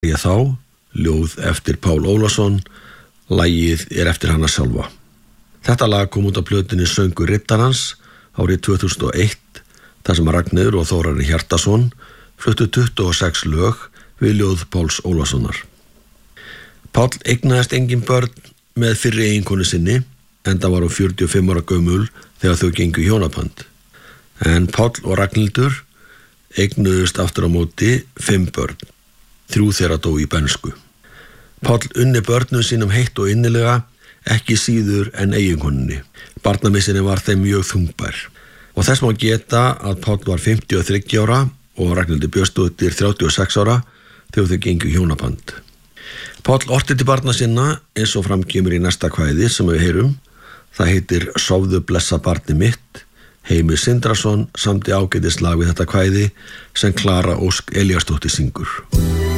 Ég þá, ljóð eftir Pál Ólafsson, lagið eftir hana sjálfa. Þetta lag kom út á plötunni Söngur riddarans árið 2001, þar sem Ragnheiður og Þórarinn Hjartarson fluttu 26 lög við ljóð Páls Ólafssonar. Páll eignaðist engin börn með fyrri eiginkonu sinni, enda var hún 45 ára gömul þegar þau gengu í hjónaband. En Páll og Ragnhildur eignuðust aftur á móti 5 börn. 3 þeirra dó í bernsku. Páll unni börnum sínum heitt og innilega, ekki síður en eiginkonunni. Barnamissinni var þeim mjög þungbær. Og þess má geta að Páll var 53 ára og Ragnhildur Björnsdóttir 36 ára þegar þau gengu í hjónaband. Páll orti til barna sinna eins og fram kemur í næsta kvæði sem við heyrum. Það heitir Sofðu blessa barni mitt. Heimir Sindrason samdi ágætislag við þetta kvæði sem Klara Ósk Elíasdóttir syngur.